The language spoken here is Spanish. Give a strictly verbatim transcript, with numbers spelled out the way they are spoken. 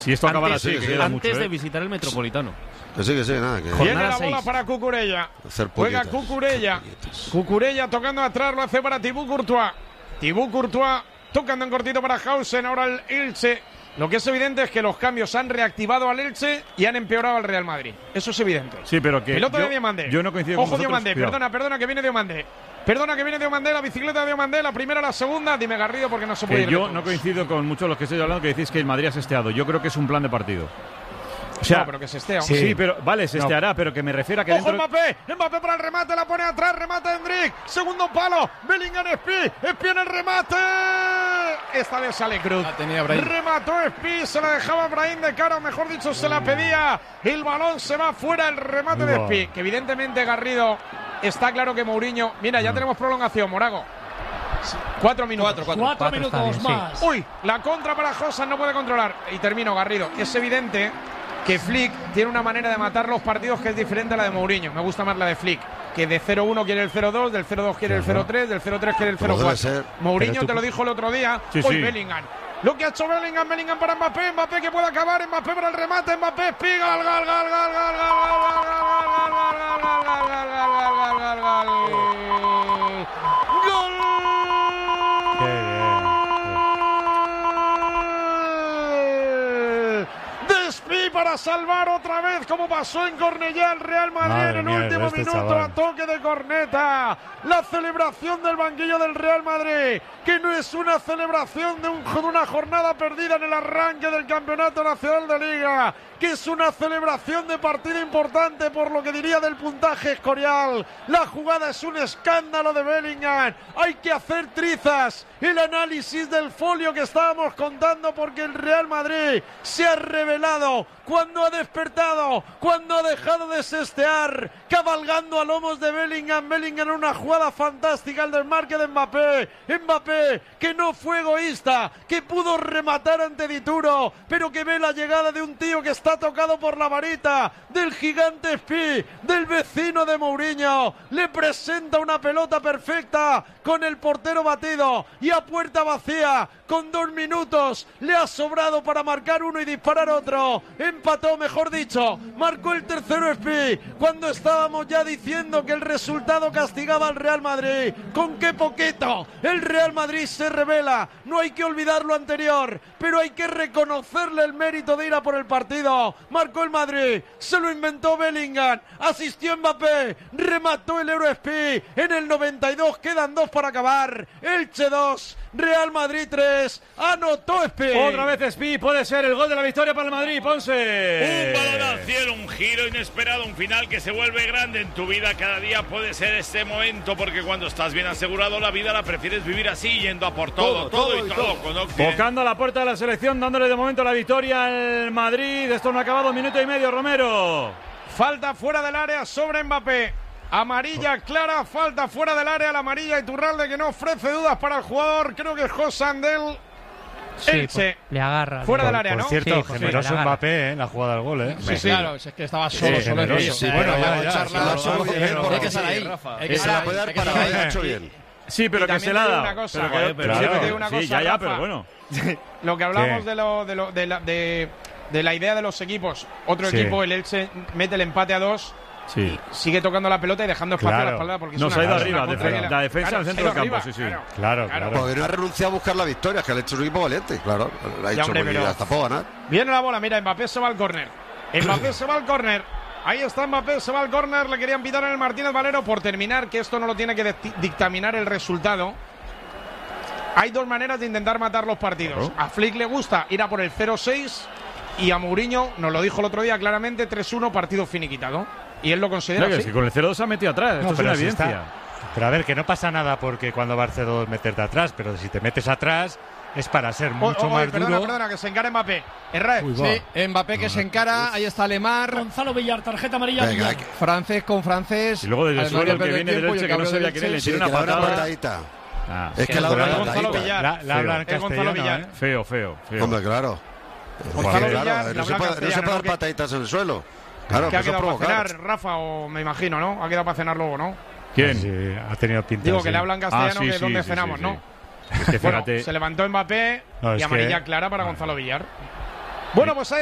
Si esto acabara así, sí, que sí. queda Antes mucho, de ¿eh? visitar el Metropolitano. Que sí, que sí, nada. Que... Viene la seis. bola para Cucurella. Hacer Juega polletas. Cucurella. Cucurella tocando atrás, lo hace para Thibaut Courtois. Thibaut Courtois tocando en cortito para Hausen. Ahora el Elche. Lo que es evidente es que los cambios han reactivado al Elche y han empeorado al Real Madrid. Eso es evidente. Sí, pero que Pelota yo, de Diomande. yo no coincido Ojo, con vosotros. Diomande, Cuidado. perdona, perdona que viene Diomande. Perdona que viene Diomande, la bicicleta de Diomande, la primera, la segunda. Dime, Garrido, porque no se puede Que ir de yo todos. no coincido con muchos de los que estoy hablando que decís que el Madrid ha sesteado. Yo creo que es un plan de partido. O sea, no, pero que se esté. sí, Sí. pero vale, se esteará, pero que me refiero a que Ojo dentro... Mbappé, Mbappé para el remate, la pone atrás, remate Hendrik, segundo palo, Bellingham Spi, Spi en el remate. Esta vez sale Cruz. La tenía Brahim. Remató Spi, se la dejaba Brahim de cara, o mejor dicho, se la pedía. El balón se va fuera, el remate de Spi, que evidentemente Garrido está claro que Mourinho. Mira, ya tenemos prolongación, Morago. Cuatro minutos. Cuatro, cuatro. Cuatro, minutos está bien, más. Uy, la contra para Josan, no puede controlar. Y termino, Garrido. Es evidente que Flick tiene una manera de matar los partidos que es diferente a la de Mourinho. Me gusta más la de Flick, que de cero uno quiere el cero dos, del cero dos quiere el cero tres, del cero tres quiere el cero Como debe cuatro. ser. Mourinho Pero tú- te lo dijo el otro día. Sí, Hoy sí. Bellingham. Lo que ha hecho Bellingham, Bellingham para Mbappé, Mbappé que puede acabar, Mbappé para el remate, Mbappé, espiga, gol, gol, gol, gol, gol, gol, para salvar otra vez, como pasó en Cornellá, el Real Madrid Madre en el mía, último este minuto, chaval. a toque de corneta. La celebración del banquillo del Real Madrid, que no es una celebración de, un, de una jornada perdida en el arranque del Campeonato Nacional de Liga, que es una celebración de partido importante por lo que diría del puntaje Escorial. La jugada es un escándalo de Bellingham. Hay que hacer trizas el análisis del folio que estábamos contando, porque el Real Madrid se ha revelado cuando ha despertado, cuando ha dejado de sestear, cabalgando a lomos de Bellingham. Bellingham en una jugada fantástica, el desmarque de Mbappé. Mbappé, que no fue egoísta, que pudo rematar ante Dituro, pero que ve la llegada de un tío que está tocado por la varita, del gigante Spi, del vecino de Mourinho. Le presenta una pelota perfecta con el portero batido y a puerta vacía, con dos minutos, le ha sobrado para marcar uno y disparar otro. Empató, mejor dicho, marcó el tercero Spi, cuando estábamos ya diciendo que el resultado castigaba al Real Madrid. Con qué poquito el Real Madrid se revela. No hay que olvidar lo anterior, pero hay que reconocerle el mérito de ir a por el partido. Marcó el Madrid, se lo inventó Bellingham, asistió Mbappé, remató el Euro Spi. En el noventa y dos quedan dos para acabar. Elche dos, Real Madrid tres, anotó Spi. Otra vez Spi, puede ser el gol de la victoria para el Madrid, Ponce. Un balón al cielo, un giro inesperado, un final que se vuelve grande en tu vida. Cada día puede ser este momento, porque cuando estás bien asegurado la vida la prefieres vivir así, yendo a por todo, todo, todo y todo. Con Occidente. Tocando a la puerta de la selección, dándole de momento la victoria al Madrid. Esto no ha acabado, minuto y medio, Romero. Falta fuera del área sobre Mbappé. Amarilla clara, falta fuera del área, la amarilla Iturralde, que no ofrece dudas para el jugador. Creo que es Josan del Sí, Elche. pues, le agarra. Fuera Por, del área, por ¿no? cierto, Sí, pues, generoso sí, le agarra. Mbappé, ¿eh? La jugada del gol, ¿eh? Sí, sí. Claro, es que estaba solo, Sí, solo en generoso. ello. Sí, Bueno, pero ya, ha ya, hecho- sí, lo ha lo hecho ha muy hecho bien, bien, porque Hay que sí. estar ahí. Rafa. Hay que Se estar la ahí, puede dar hay que para estar lo que ha ahí. hecho bien. Sí, pero Y que también se te la ha digo dado. una cosa, Pero que- joder, pero pero sí, te digo una sí, cosa, ya, ya, Rafa. pero bueno. Lo que hablamos ¿Qué? de, lo, de, lo, de, la, de, de la idea de los equipos. Otro Sí. equipo, el Elche, mete el empate a dos. Sí. Sigue tocando la pelota y dejando espacio Claro. a la espalda, porque No, es se una ha ido cosa, arriba, una contra defe- que la defensa claro, al se ha centro ido del campo, arriba, sí, sí. claro. Claro, claro. Porque no ha renunciado a buscar la victoria, que le ha hecho un equipo valiente, claro. Le ha Ya, hecho hombre, porque pero- hasta puedo ganar. Viene la bola, mira, Mbappé se va al córner. Mbappé se va al córner. Ahí está Mbappé, se va al córner. Le querían pitar en el Martínez Valero por terminar, que esto no lo tiene que dicti- dictaminar el resultado. Hay dos maneras de intentar matar los partidos. Claro. A Flick le gusta ir a por el cero seis y a Mourinho, nos lo dijo el otro día claramente, tres uno, partido finiquitado. Y él lo considera Claro, que así. es que con el cero dos se ha metido atrás. Esto No, es pero una si está- evidencia. Pero a ver, que no pasa nada porque cuando va al cero dos meterte atrás, pero si te metes atrás es para ser Oh, mucho oh, oh, más perdona, duro. perdona, que se encara Mbappé. Erraez. Uy, va. Sí, Mbappé que se encara, ahí está Lemar, Gonzalo Villar, tarjeta amarilla. Venga, Villar. que- francés con francés. Y luego desde el Alemania suelo el que pierde viene del tiempo y Elche, el que no cabreo sabía del quién es, le Elche. Sí, tiene que una le da una patada. patadita. Ah, Es que le da Gonzalo una Gonzalo patadita. Villar. La, la hablan Es Gonzalo castellano, Villar. ¿eh? feo, feo, feo. Hombre, claro. Gonzalo Porque, Villar, claro, la no se habla puede, no se castellano, puede dar ¿no? Que- pataditas en el suelo. Claro, ¿Qué ha que eso es quedado para provocar. cenar, Rafa? O me imagino, ¿no? Ha quedado para cenar luego, ¿no? ¿Quién? Sí, ha tenido pinta. Digo sí. que le hablan castellano, Ah, sí, que sí, donde sí, cenamos, sí, ¿no? sí. Es que Bueno, fíjate. se levantó Mbappé No, y es amarilla que- clara para Ah. Gonzalo Villar. Bueno, pues ahí